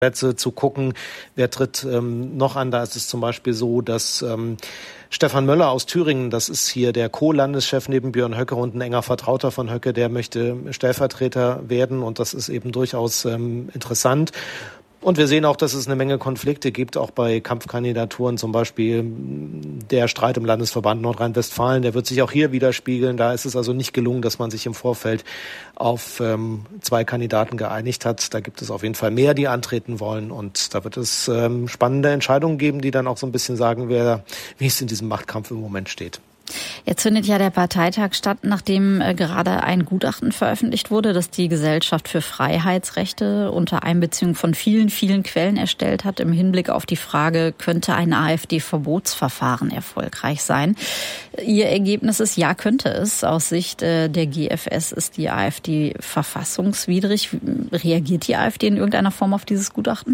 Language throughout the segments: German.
Plätze zu gucken, wer tritt noch an. Da ist es zum Beispiel so, dass Stefan Möller aus Thüringen, das ist hier der Co-Landeschef neben Björn Höcke und ein enger Vertrauter von Höcke, der möchte Stellvertreter werden und das ist eben durchaus interessant. Und wir sehen auch, dass es eine Menge Konflikte gibt, auch bei Kampfkandidaturen, zum Beispiel der Streit im Landesverband Nordrhein-Westfalen, der wird sich auch hier widerspiegeln. Da ist es also nicht gelungen, dass man sich im Vorfeld auf 2 Kandidaten geeinigt hat. Da gibt es auf jeden Fall mehr, die antreten wollen. Und da wird es spannende Entscheidungen geben, die dann auch so ein bisschen sagen, wie es in diesem Machtkampf im Moment steht. Jetzt findet ja der Parteitag statt, nachdem gerade ein Gutachten veröffentlicht wurde, das die Gesellschaft für Freiheitsrechte unter Einbeziehung von vielen, vielen Quellen erstellt hat, im Hinblick auf die Frage, könnte ein AfD-Verbotsverfahren erfolgreich sein? Ihr Ergebnis ist, ja, könnte es. Aus Sicht der GfS ist die AfD verfassungswidrig. Reagiert die AfD in irgendeiner Form auf dieses Gutachten?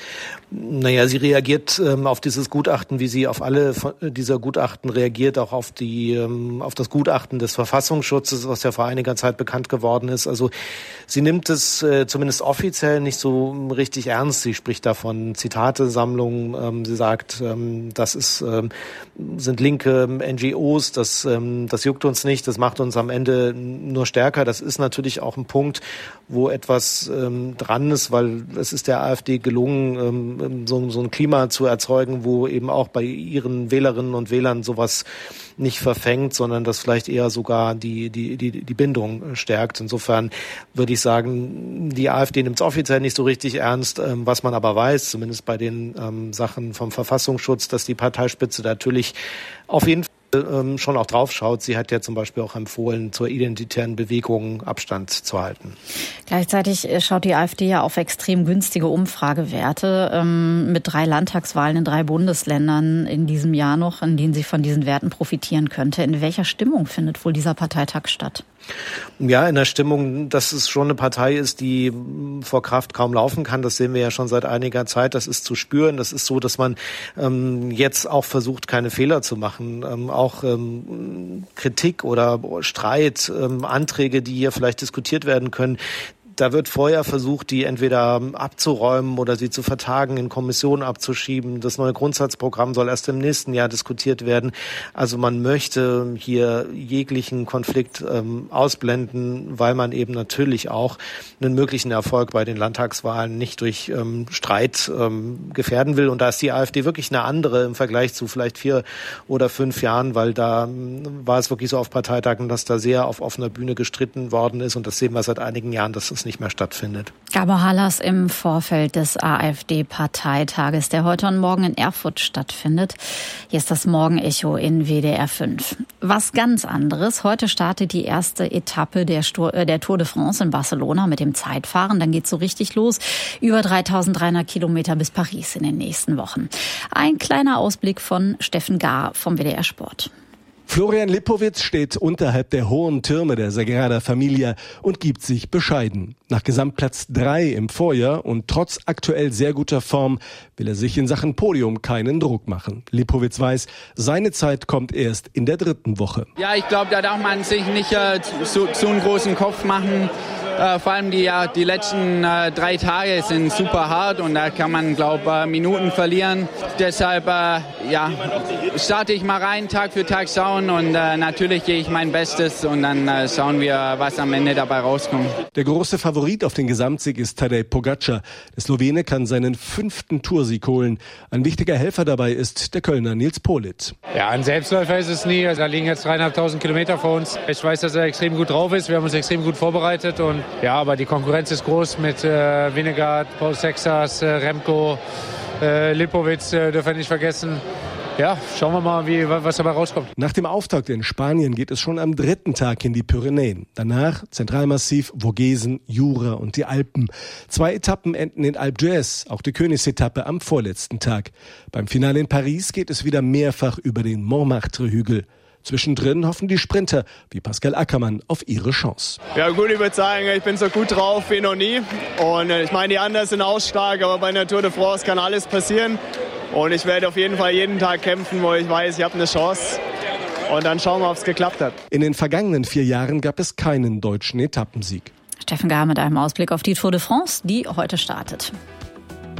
Naja, sie reagiert auf dieses Gutachten, wie sie auf alle dieser Gutachten reagiert, auch auf das Gutachten des Verfassungsschutzes, was ja vor einiger Zeit bekannt geworden ist. Also sie nimmt es zumindest offiziell nicht so richtig ernst. Sie spricht da von Zitatesammlungen. Sie sagt, das sind linke NGOs, das juckt uns nicht, das macht uns am Ende nur stärker. Das ist natürlich auch ein Punkt, wo etwas dran ist, weil es ist der AfD gelungen, so ein Klima zu erzeugen, wo eben auch bei ihren Wählerinnen und Wählern sowas nicht verfängt, sondern das vielleicht eher sogar die Bindung stärkt. Insofern würde ich sagen, die AfD nimmt es offiziell nicht so richtig ernst. Was man aber weiß, zumindest bei den Sachen vom Verfassungsschutz, dass die Parteispitze natürlich auf jeden Fall schon auch drauf schaut. Sie hat ja zum Beispiel auch empfohlen, zur identitären Bewegung Abstand zu halten. Gleichzeitig schaut die AfD ja auf extrem günstige Umfragewerte mit 3 Landtagswahlen in 3 Bundesländern in diesem Jahr noch, in denen sie von diesen Werten profitieren könnte. In welcher Stimmung findet wohl dieser Parteitag statt? Ja, in der Stimmung, dass es schon eine Partei ist, die vor Kraft kaum laufen kann. Das sehen wir ja schon seit einiger Zeit. Das ist zu spüren. Das ist so, dass man jetzt auch versucht, keine Fehler zu machen. Auch Kritik oder Streit, Anträge, die hier vielleicht diskutiert werden können, da wird vorher versucht, die entweder abzuräumen oder sie zu vertagen, in Kommissionen abzuschieben. Das neue Grundsatzprogramm soll erst im nächsten Jahr diskutiert werden. Also man möchte hier jeglichen Konflikt ausblenden, weil man eben natürlich auch einen möglichen Erfolg bei den Landtagswahlen nicht durch Streit gefährden will. Und da ist die AfD wirklich eine andere im Vergleich zu vielleicht 4 oder 5 Jahren, weil da war es wirklich so auf Parteitagen, dass da sehr auf offener Bühne gestritten worden ist. Und das sehen wir seit einigen Jahren, dass das nicht mehr stattfindet. Gabor Halas im Vorfeld des AfD-Parteitages, der heute und morgen in Erfurt stattfindet. Hier ist das Morgenecho in WDR 5. Was ganz anderes. Heute startet die erste Etappe der Tour de France in Barcelona mit dem Zeitfahren. Dann geht's so richtig los. Über 3.300 Kilometer bis Paris in den nächsten Wochen. Ein kleiner Ausblick von Steffen Gahr vom WDR Sport. Florian Lipowitz steht unterhalb der hohen Türme der Sagrada Familia und gibt sich bescheiden. Nach Gesamtplatz 3 im Vorjahr und trotz aktuell sehr guter Form will er sich in Sachen Podium keinen Druck machen. Lipowitz weiß, seine Zeit kommt erst in der 3. Woche. Ja, ich glaube, da darf man sich nicht zu einen großen Kopf machen. Vor allem die letzten 3 Tage sind super hart und da kann man, glaube ich, Minuten verlieren. Deshalb starte ich mal rein, Tag für Tag schauen und natürlich gehe ich mein Bestes und dann schauen wir, was am Ende dabei rauskommt. Der große Favorit auf den Gesamtsieg ist Tadej Pogačar. Der Slowene kann seinen 5. Toursieg holen. Ein wichtiger Helfer dabei ist der Kölner Nils Politt. Ja, ein Selbstläufer ist es nie. Da liegen jetzt 3.500 Kilometer vor uns. Ich weiß, dass er extrem gut drauf ist. Wir haben uns extrem gut vorbereitet und ja, aber die Konkurrenz ist groß mit Vingegaard, Paul Sexas, Remco, Lipowitz, dürfen wir nicht vergessen. Ja, schauen wir mal, was dabei rauskommt. Nach dem Auftakt in Spanien geht es schon am 3. Tag in die Pyrenäen. Danach Zentralmassiv, Vogesen, Jura und die Alpen. 2 Etappen enden in Alpe d'Huez, auch die Königsetappe am vorletzten Tag. Beim Finale in Paris geht es wieder mehrfach über den Montmartre-Hügel. Zwischendrin hoffen die Sprinter wie Pascal Ackermann auf ihre Chance. Ja gut, ich würde sagen, ich bin so gut drauf wie noch nie. Und ich meine, die anderen sind auch stark, aber bei einer Tour de France kann alles passieren. Und ich werde auf jeden Fall jeden Tag kämpfen, wo ich weiß, ich habe eine Chance. Und dann schauen wir, ob es geklappt hat. In den vergangenen 4 Jahren gab es keinen deutschen Etappensieg. Steffen Gahr mit einem Ausblick auf die Tour de France, die heute startet.